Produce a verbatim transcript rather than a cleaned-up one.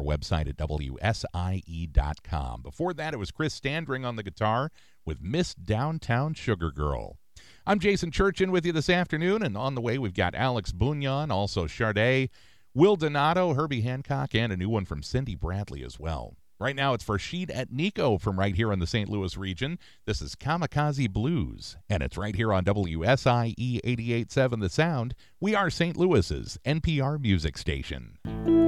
website at W S I E dot com. Before that, it was Chris Standring on the guitar with Miss Downtown Sugar Girl. I'm Jason Church in with you this afternoon, and on the way we've got Alex Bugnon, also Sade, Will Donato, Herbie Hancock, and a new one from Cindy Bradley as well. Right now it's Farshid at Nico from right here in the Saint Louis region. This is Kamikaze Blues, and it's right here on W S I E eighty-eight point seven The Sound. We are Saint Louis's N P R music station.